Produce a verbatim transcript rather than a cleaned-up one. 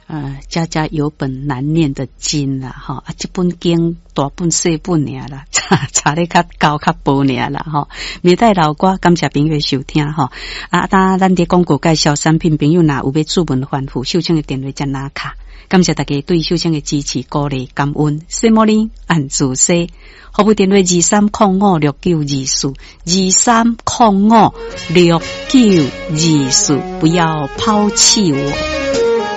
呃，家家有本难念的经啦，哈啊，这本经大本细本尔啦，查查咧较高较薄尔啦，哈。未带老歌，感谢朋友收听哈。啊，当咱伫广告介绍产品，朋友若有要注文反复，秀清的电话加拿卡。感谢大家对秀清的支持鼓励感恩。西莫林按住西，服务电话二三零五六九二四二三零五六九二四，不要抛弃我。